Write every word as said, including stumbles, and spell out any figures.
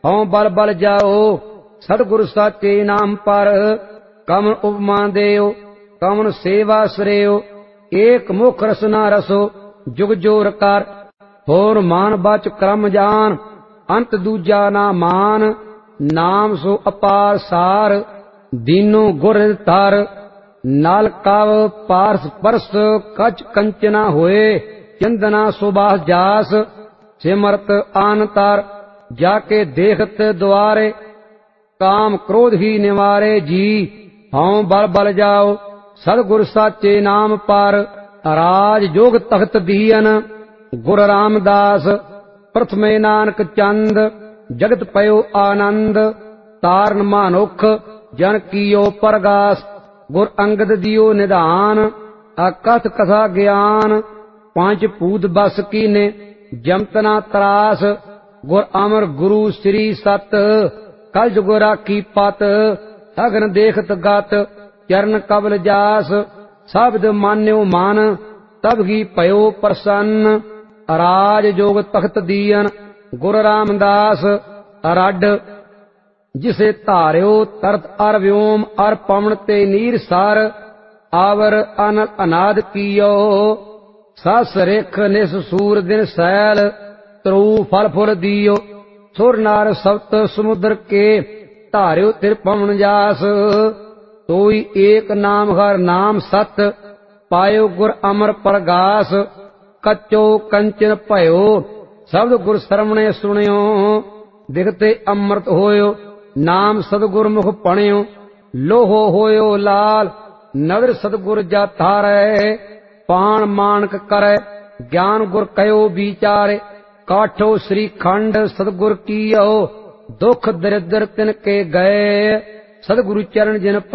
ਹਉ ਬਲ ਬਲ ਜਾਓ ਸਤਿਗੁਰ ਸਾਚੇ ਨਾਮ ਪਰ। ਕਵਨ ਉਪਮਾ ਦੇਓ ਕਵਨ ਸੇਵਾ ਸਰਿਓ, ਏਕ ਮੁਖ ਰਸਨਾ ਰਸੋ ਜੁਗ ਜੋਰ ਕਰ। ਹੋਰ ਮਾਨ ਬਚ ਕਰਮ ਜਾਨ ਅੰਤ ਦੂਜਾ ਨਾ ਮਾਨ, ਨਾਮ ਸੋ ਅਪਾਰ ਸਾਰ ਦੀਨੋ ਗੁਰ ਧਰ। ਨਲ ਕਵ ਪਾਰਸ ਪਰਸ ਕਚ ਕੰਚਨਾ ਹੋਏ, ਚੰਦਨਾ ਸੁਬਾਸ ਜਾਸ ਸਿਮਰਤ ਆਨਤਰ। ਜਾਕੇ ਦੇਖਤ ਦੁਆਰੇ ਕਾਮ ਕ੍ਰੋਧ ਹੀ ਨਿਵਾਰੇ ਜੀ, ਹਉ ਬਲ ਬਲ ਜਾਓ ਸਤਿਗੁਰ ਸਾਚੇ ਨਾਮ ਪਰ। ਰਾਜ ਜੋਗ ਤਖਤ ਦੀਨ ਗੁਰ ਰਾਮਦਾਸ, ਪ੍ਰਥਮੇ ਨਾਨਕ ਚੰਦ ਜਗਤ ਪਇਓ ਆਨੰਦ। ਤਾਰਨ ਮਾਨੁਖ ਜਨ ਕੀਓ ਪਰਗਾਸ, ਗੁਰ ਅੰਗਦ ਦਿਓ ਨਿਧਾਨ ਅਕਥ ਕਥਾ ਗਿਆਨ। ਪੰਜ ਭੂਤ ਬਸ ਕੀਨੇ ਜਮਤਨਾ ਤਰਾਸ, ਗੁਰ ਅਮਰ ਗੁਰੂ ਸ੍ਰੀ ਸਤ ਕਲ ਜੁਗ ਰਾਖੀ ਪਤ। ਅਗਨ ਦੇਖਤ ਗਤ ਚਰਨ ਕਬਲ ਜਾਸ, ਸ਼ਬਦ ਮਾਨਿਓ ਮਨ ਤਬ ਹੀ ਭਇਓ ਪ੍ਰਸੰਨ। ਰਾਜ ਜੋਗ ਤਖਤ ਦੀਨ ਗੁਰ ਰਾਮਦਾਸ, ਰੱਡ ਜਿਸੇ ਧਾਰਿਓ ਤਰਤ ਅਰ ਵਿਓਮ ਅਰ ਪਵਨ ਤੇ ਨੀਰ ਸਰ। ਆਵਰ ਅਨਲ ਅਨਾਦ ਕੀਓ ਸਸ ਰੇਖ ਨਿਸ ਸੂਰ ਦਿਨ ਸੈਲ, ਤਰੂ ਫਲ ਫੁਲ ਦੀਓ ਸੁਰ ਨਾਰ ਸਪਤ ਸਮੁੰਦਰ ਕੇ। ਧਾਰਿਓ ਤਿਰ ਪਵਨ ਜਾਸ ਤੋਈ ਏਕ ਨਾਮ ਹਰ ਨਾਮ ਸਤ, ਪਾਇਓ ਗੁਰ ਅਮਰ ਪ੍ਰਗਾਸ। ਕੱਚੋ ਕੰਚਨ ਭਇਓ ਸ਼ਬਦ ਗੁਰ ਸਰਵਣੇ ਸੁਣਿਓ, ਦਿਖਤੇ ਅੰਮ੍ਰਿਤ ਹੋਇਓ ਨਾਮ ਸਤਿਗੁਰ ਮੁਖ ਪਣਿਓ। ਲੋਹੋ ਹੋਇਓ ਲਾਲ ਨਦਰ ਸਤਿਗੁਰ ਜਾਥਾ ਰਹਿ, ਪਾਣ ਮਾਨਕ ਕਰੈ ਗਿਆਨ ਗੁਰ ਕਹਿਓ ਵਿਚਾਰੇ। ਕਾਠੋ ਸ੍ਰੀ ਖੰਡ ਸਤਿਗੁਰ ਕੀਓ, ਦੁਖ ਦਰਿਦਰ ਤਿਨ ਕੇ ਗਏ, ਸਤਿਗੁਰੂ ਚਰਨ ਜਿਨ